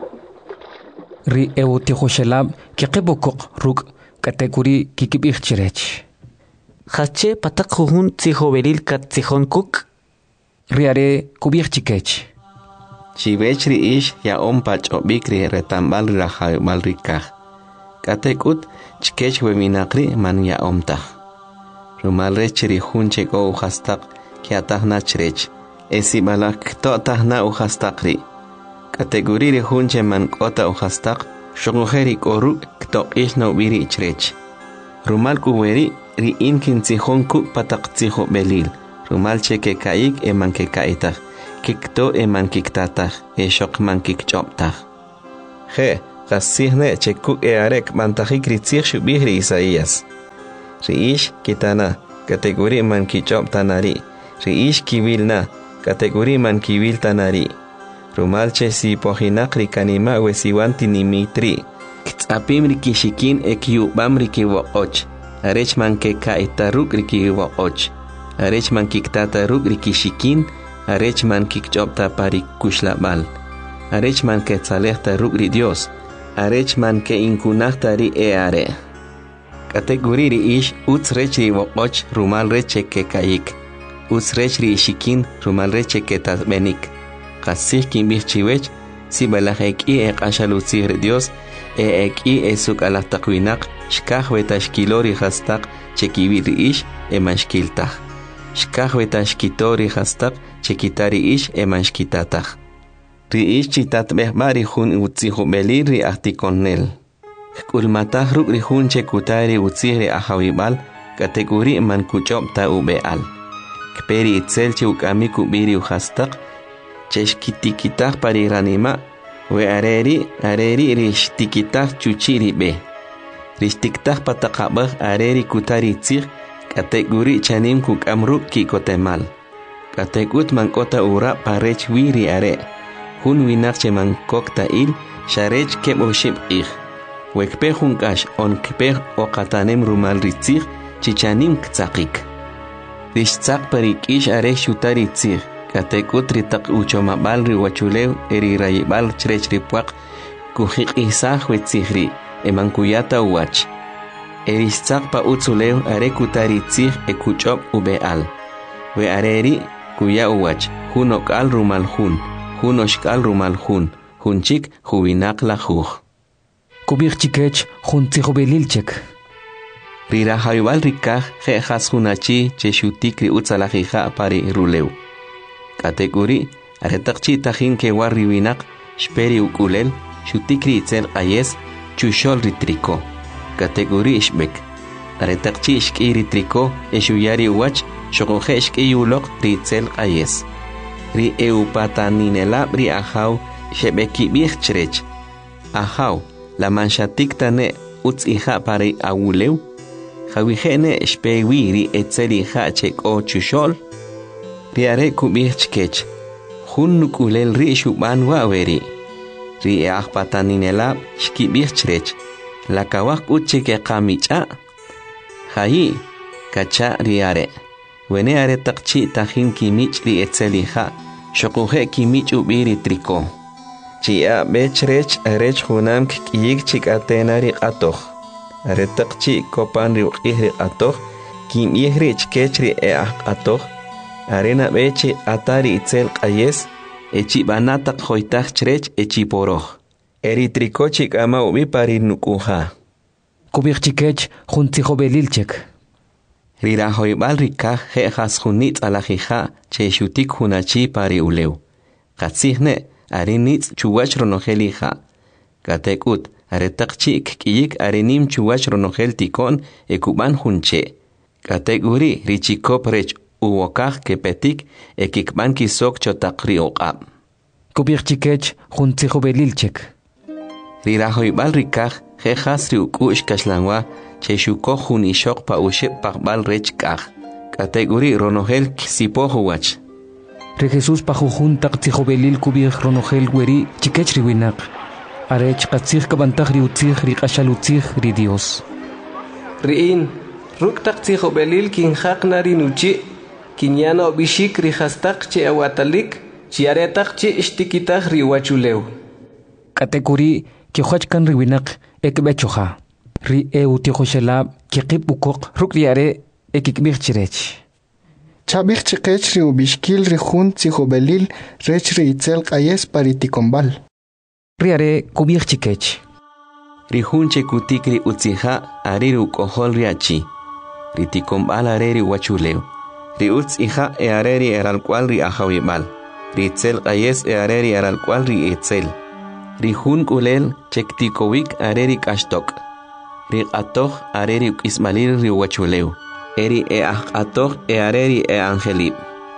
ri eutihoshelab kiqibokok ruk kategori kikibih chirech
hache patak hun tsijovelil katsijon kuk
riare kubih chikech
chibechri ish ya ompach obikri retambal rahamal rikaj katekut chikech weminakri man ya omta rumal rechri hunche ko uhastak kiatahna chrech esibalak to tahna uhastakri kategori ri hunche man kota uhastak shogojeri koru kto ish no biri chrech rumal kuweri ri inkin tihon ku patak tiho belil. Rumal che ke kaik eman ke kaitak. Kikto eman kiktatak. Shok man kikchoptak. He, kasihne che kuk arek mantajik ritzich shubihri Isaías. Riish kitana, kategori man kichop tanari. Riish kivilna, kategori man kivil tanari. Rumal che si pohinak rikanima wesiwanti nimitri. Ktapim rikishikin ekyubam rikiwoch. Arech man ke kaitaruk rikiwoch. Arech man kiktataruk rikishikin. Arech man kikchopta parik kushlabal. Arech man ke tzalehta ruk ri Dios. Arech man ke inkunahta ri eare. Kategori ri ish uts rech ri woch rumal reche ke kaik. Uts rech ri shikin rumal reche ke tasbenik. Kasih kimbih chiwech si balaj eki ek ashalutzih ri Dios eki esuk alahtakwinak shkaj wetashkilori hastak chekibi ri ish emanshkiltaj. Shkaj wetashkitori hastak chekitari ish emanshkitataj. Ri ish chitat behbari hun utzihu belir ri ahtikonnel. Kulmatah ruk ri hun chekutari utzih ri ahawibal kategori man kuchopta ubeal. Kperi itzel chukami kubiri uhastak cheshkitikitah pari ranima we areri rishtikitah chuchiri be. Rishtiktah patakabah areri kutari tzih kategori chanim kukamruk kikotemal. Kategut mankota ura parech wiri are. Hun winak che mankokta il sharech kebo shib ich. Wekpe hunkash on kpe okatanem rumal ritzich chichanim ktsakik. Rishtzak parik ish are shutari tzich. Katekut ritak uchomabal riwachulew eri rayibal chrech ripuak kuhik isah wetzihri emankuyata uwach. Erishtzak pa utzulew are kutari tzich ekuchop ubeal. We areri kuya uwach hunokal rumal hun. Hunoshkal rumal hunchik hubinak la juj.
Kubir chikech huntijo belilchek.
Rira hayubal rikaj jejas hunachi cheshutik ri utzalajija pari rulew. Kategori aretakchi tajin ke warriwinak shperi ukulel shutik ri itzel ayes chushol ri triko. Kategori ishbek. Aretakchi ishki ri triko eshuyari uwach shokoje ishki ulok ri itzel ayes. Ri eupataninelab ri ahaw shebekibich chrech. Ahaw la manshatik tane utzija pari awulew. Jawijene shpewi ri etzelija chek o chushol. Ri are kubich chkech. Hun nukulel ri shuban waweri. Ri eahpataninelab shkibich chrech. La kawak uchike kamicha. Hayi kacha ri are. Wene are takchi tajin kimich ri etzelija, shokuje kimich ubiri triko. Chia bechrech arech hunam kiyik chikatena ri atoh. Are takchi kopan ri ukih atoh, kim yehri chkech ri atoh. Arena beche atari itzel qayes, echi banatak hoitach chrech echi poroh. Eri triko chik ama ubi pari nukuha.
Kubik chikech juntijo belilchek.
Rira hoibal rikaj jejas junitz alajija che shutik hunachi pari ulew. Katzihne arinitz chuwach ronojelija. Katekut aretakchi kiyik arinim chuwach ronojel tikon ekuban junche. Kateguri richikop rech uwokaj kepetik ekikban kisok chotakri oqab.
Kubik chikech juntijo belilchek.
Rira hoibal rikaj jejas riukush kashlangwa che shuko junishok pa ushep pakbal rech kaj. Kategori ronojel kisipohuwach.
Re Jesús pa jujun taktijo belil kubir ronojel weri chikech riwinak. Arech katzich kabantaj riutzich ri kashalutzich ri Dios.
Riin, ruk taktijo belil kinjak ri nuchi, kinyano bishik ri hastak che awatalik, chiaretak che ishtikitaj ri wachulew.
Kategori kihuachkan riwinak ekbechoja. Ri eutijoshelab kikip ukok ruk riare ekikbir chirech.
Chabich chikech ri ubishkil ri jun tijo belil rech ri itzel qayes paritikombal.
Riare kubir chikech.
Ri jun chekutik ri utzija ari ukohol riachi. Ri tikombal areri wachulew. Ri utzija areri eralcual ri ahawibal. Ri itzel qayes areri eralcual ri itzel. Ri jun kulel chektikowik areri kashtok. Ri atoh areri ismalir ri wachulew. eri atok areri angelib.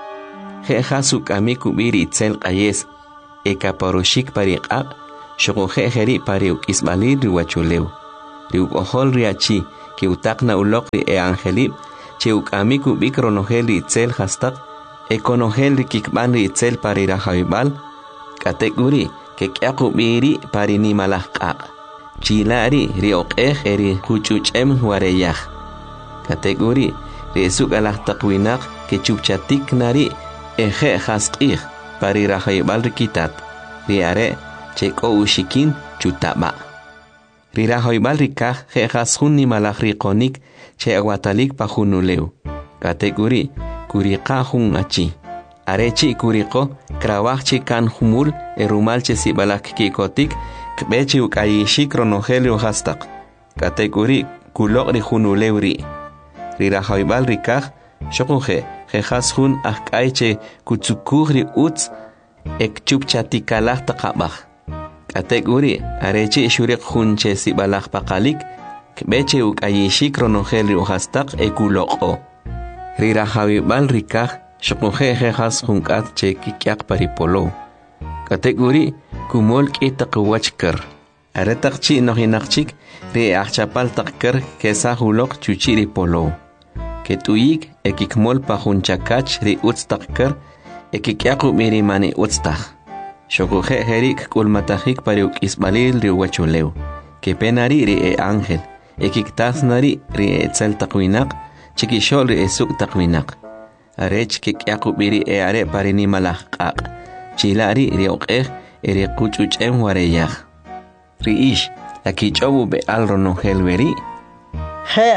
Hasuk amiku biri itzel qayes kaparoshik pariqaq shoko jeri pariuk ismalin riwachuleu. Riuk ohol riachi que utakna ulok angelib cheuk amiku bikronohel itzel hastak ekonohel kikban itzel parira haibal kategori que kyaku biri parini malaqaq chilari riok eri huchuchem wareyah kategori resuk alaqtaqwinak que chupchatik nari eje hasqih parira haibal rikitat riare cheko ushikin chutaba rira haibal rikah je hasun ni malaq riqonik che aguatalik pajunuleu kategori kuriqahun achi arechi kuriqo krawachchi kan humul erumalche sibalak kikotik kbechi ukayishi kronogelio hastaq kategori kuloqri hunulewri rira haibal rikah shokuje jehashun akaiche kutsukugri uts ekchupchatikalaq taqabaj kategori arechi shuriq hunche sibalaq paqalik kbeche ukayishi kronogelio hastaq ekuloqo rira haibal rikah shokuje jehashun katche kikyak paripolo kategori kumol kitaqwachkar aretaqchi nohinaqchik re achapal taqkar kesahulok chuchiri polo ketuyik ekikmol pajunchakach ri utstaqkar ekikyaku mirimani utstaq shokuje herik kulmatajik pariuk isbalil ri wachuleu kepenari ri ángel ekiktasnari ri etzel taqwinaq chikishol ri esuk taqwinaq arech kikyaku biri are parini malaqaq chilari ri oqej eri quchuchem wareyah riish akichobu be alrono helveri
he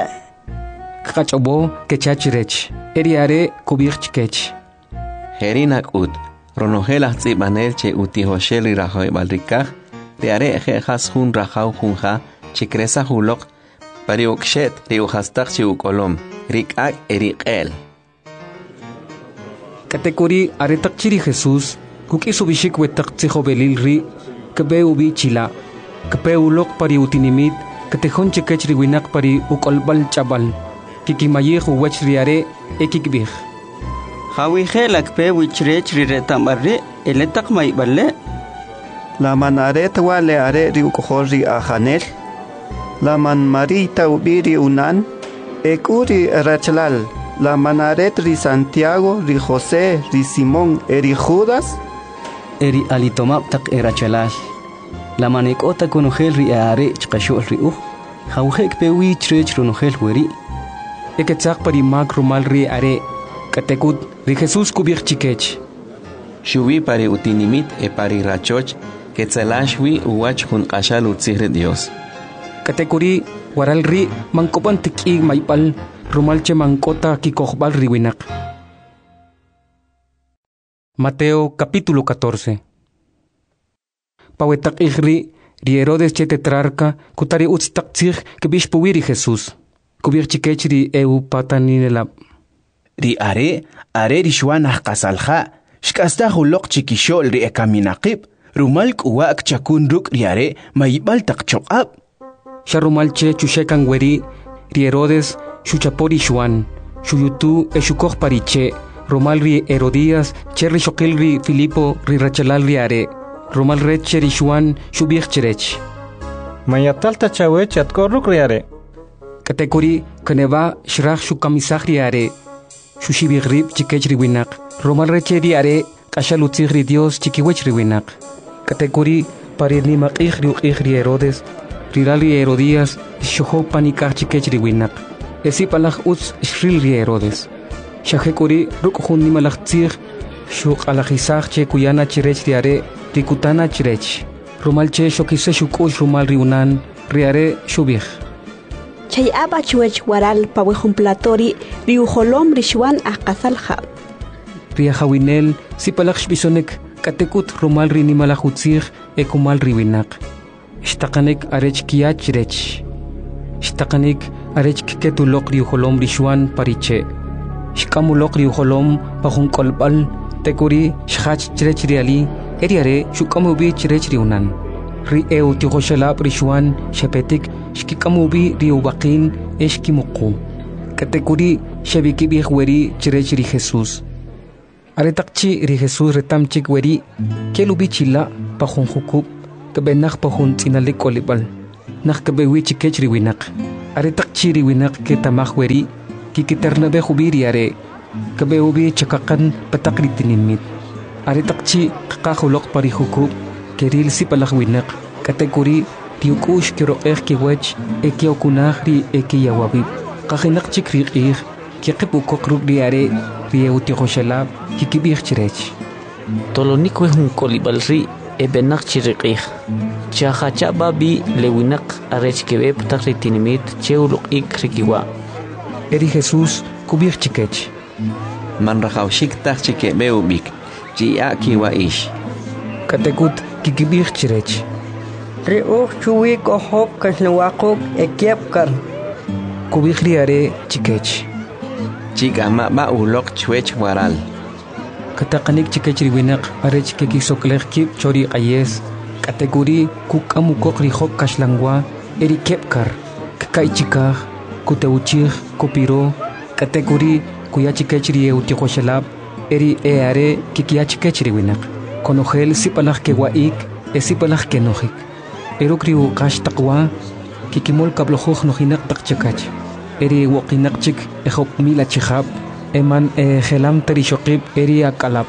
kachobo kechachirech eri are kubirchkech
herinak ut ronohelah tsibanel che utihoshel rahoy balrikah de are je hashun rahau hunja chikresa hulok pariukshet riuhastaq chiukolom rikak eriqel
kategori are taqchiri Jesus kukisubishik wetaqtsijo belilri kebe ubi chila kebe ulok pari utinimit katejon chekech riwinak pari ukolbal chabal kikimayej uwech riare ekikbij
Hawi lakpe wichrech riretambarre eletak maiballe
la manaret wale are ri ukohori ajanel la man marita ubiri unan ekuri rachlal la manaret ri Santiago ri José ri Simón eri Judas
eri alitomap tak erachalal la manekota konogel ri are chqashol ri hawhek pe wichrech ronogel weri
eketsak pari mag rumal ri are katekut ri Jesus kubirchikech
shuwi pari utinimit pari rachoch ketzelashwi uwach hun qashal utzihre Dios
katekuri waral ri mankopan tikig maipal rumalche mankota kikojbal riwinak. Mateo capítulo 14. Pawetak igri ri Herodes che tetrarca kutari utstaktzig kebish puwiri Jesus kubir chikech ri eu pataninelab
ri are ri shwanah qasalja shkasta hulok chikishol ri ekaminaqib rumal kuwak chakun ruk ri are maibal taqchoqab
sharumalche chushekan weri ri Herodes shuchapori shwan shuyutu eshukoj pariche romal ri Herodías cherri shokil ri Filipo ri rachalal ri are romal reche ri shwan shubich cherech
mayatalta chawech atkorruk ri are
katekuri kaneva shrach shukamisaj ri are shushibigrib chikech ri winak romal reche ri are kashalutzig ri Dios chikiwech ri winak katekuri parirni maqij ri uqij ri Herodes rirali Herodías shoho panikaj chikech ri winak esi palaj utz shril ri Herodes shahekuri rukjun ni malajtzig shuk alajisaj che kuyana chirech ri are rikutana chirech romal che shokise shukush romal ri unan ri are shubij
chay abachuech waral pawejun platori ri ujolom ri shwan aqasalja
ri hawinel si palaj bisonek katekut romal ri ni malajutzig ekumal ri winak ishtaqanek arech kiach rech ishtaqanek arech ketulok ri ujolom ri shwan pariche shkamulok ri ujolom pajun kolbal tekuri shach chirech ri ali eriare shukamubi chirech ri unan ri eu tihoshalab ri shwan shepetik shkikamubi ri ubaqin eshkimuqu katekuri shabikibih weri chirech ri Jesús. Aretakchi ri Jesús retamchik weri kelubi chila pahun hukub kebenak pahun tinalik olibal nak kebewi chikech ri winak. Aretakchi ri winak ke tamak weri kikitarnabe hubiri are kebeubi chakakan patakri tinimit. Aretakchi kakahulok pari hukub keril si palak winak katekuri tiukush kiro kiwech ekiokunah ri ekiyawabib. Kakinak chikrik kikipukok ruk diare rieutikoshalab kikibih chirech.
Tolonik wehun kolibalri ebenak chirikih. Chahacha babi lewinak arech kebe patakri tinimit cheuluk ik rikiwa.
Eri Jesús kubih chikech.
Manrahaushik tak chikebe ubik. Chia kiwa ish.
Katekut kikibih chirech.
Riuh chuwik ohop kasnawakok ekiepkar.
Kubih riare chikech.
Chika ma ulok chwech waral.
Katakanik chikech riwinak arech kekisoklech kip chori ayes. Kategori kukamukok rihok kaslangwa eri kepkar. Kakai chikah kuteuchih kopiro. Kategori kuya chikech rieutikoshalab eri eare kikia chikech riwinak. Konogel sipalach kewaik esipalach kenojik. Eruk riu kash takwa kikimol kablojuj nojinak takchakach. Eri wokinak chik ehop mila chihab eman gelam terishokib eri akalap.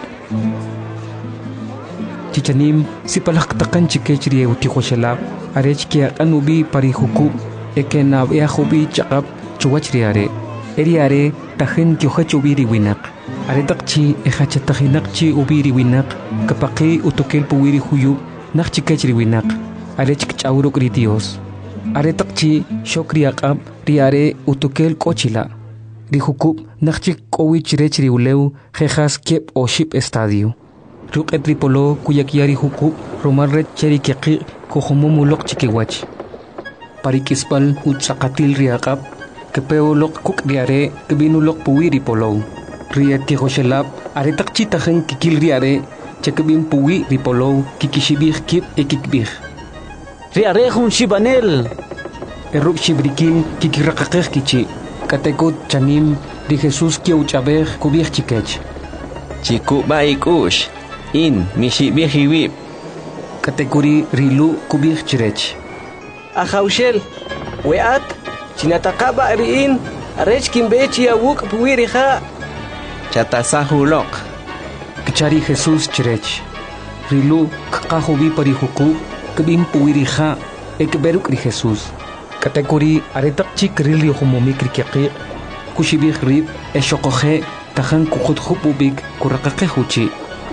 Chichanim sipalach takan chikech rieutikoshalab arech kia anubi parihukub ekenab eahubi chakab chuwach riare. Eri are tahin kyohach ubiri winak. Aretakchi ejachatahinakchi ubiri winak kapaki utokel puwiri huyub nak chikech riwinak. Arech kchauruk ri Dios. Aretakchi shokri akab riare utokel kochila. Rihukub nakchik kowich rech riuleu jejas kiep o ship estadio. Ruk etripolo kuyakiari hukub romal rech cheri kiaki kohomomulok chikiwach. Parikispal utsakatil riakab kepeolok kuk riare kebinulok puwiri polo. Rieti hoshelab aretakchi tahen kikil riare chekebin puwi ripolo kikishibih kip ekikbih.
Riare hun shibanel.
Eruk shibrikin kikirakakeh kichi. Katekut chanim ri Jesús kiauchabeh kubih chikech.
Chiku baikush. In mishibih hiwib.
Katekuri rilu kubih chirech.
Ahaushel. Weat. Chinatakaba riin. Arech kimbechi awuk puwiriha.
Chatasahulok.
Kichari Jesús chirech. Rilu kakahubi parihukub kebin puwiriha ekberuk ri Jesús. Katekuri aretakchi krili humomikri kiaki kushibih rib eshokoje tahan kukut hupubik kurakake huchi.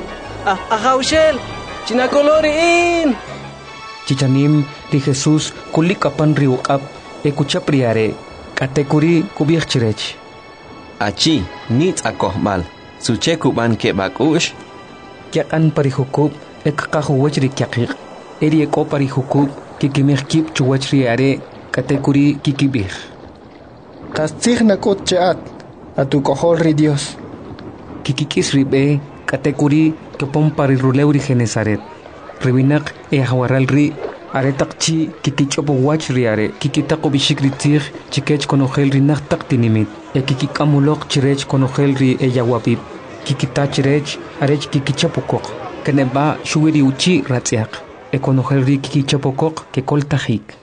Ahaushel. Chinakoloriin.
Chichanim ri Jesús kulikapan riukab ekuchapriare. Katekuri kubih chirech.
Achi nit akohmal. Suche kuban ke bakush.
Kiakan parihukub ekakahuwach ri kiaki. Eri eko parihukub kikimih kip chuwach riare katekuri kikibih.
Kastig nakot chaat atukohol ri Dios.
Kikikis ribe katekuri kepom pariruleu ri Genesaret. Ribinak hawaral ri aretakchi kikichopo wach riare kikitako bishikritir chikech konogel ri naktak tinimit. Kikikamulok chirech konogel ri eyawabib. Kikita chirech arech kikichapokok. Keneba shuwiri uchi ratziak. Ekonogel ri kikichapokok que koltajik.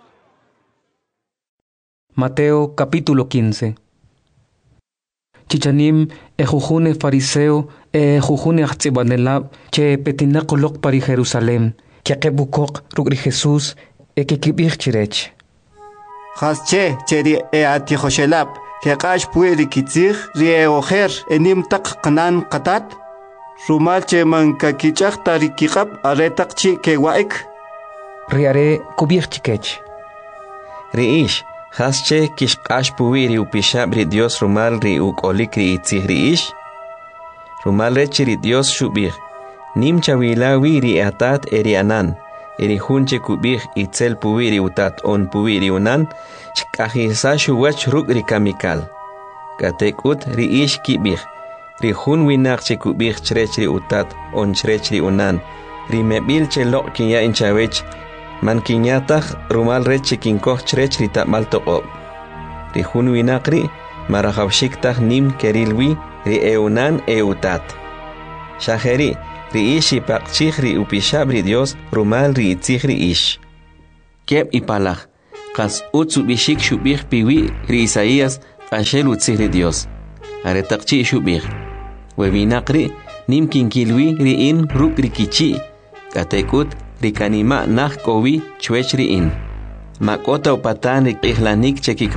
Mateo capítulo 15. Chichanim ejujune fariseo ejujune achzibanelab che petinakolok pari Jerusalem kiakebukok rugri Jesús ekikibih chirech.
Hasche cheri atihoshelab kekash pueri kitzig rieojer enim tak kanan katat rumal che man kakichak tarikikab aretakchi kewaik.
Riare kubih chikech.
Riish hasche kishkash puwiri upishab ri Dios rumal ri ukolik ri itzih riish. Rumal rechi ri Dios shubih. Nim chawilawi ri atat eri anan. Eri hunche kubih itzel puwiri utat on puwiri unan. Chkahisa shuwach ruk ri kamikal. Katekut riish kibih. Ri hun winak che kubih chrech ri utat on chrech ri unan. Ri mebil che lok kinya inchawech. Man kinyatach rumal rechi kinkoh chrech ri tamal toqob. Ri hun winakri marajawshiktaj nim kerilwi ri eunan eutat. Shajeri ri ishi paqchij ri upishabri Dios rumal ri itzij ri ish. Keb ipalaj, kas utsu bishik shubij piwi ri Isaías ashel utzij ri Dios. Aretaqchi shubij. Webinakri nim kinkilwi ri in ruk ri kichi. Katekut ri kanima nah kowi chwech ri in. Makota upatan ri ihlanik chekik.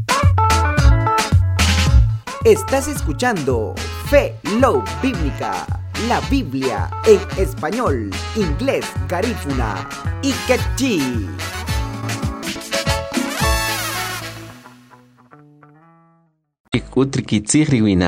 Estás escuchando Fe Love Bíblica, la Biblia en español, inglés, garífuna y quechí.
Ikutri kitzig riwina.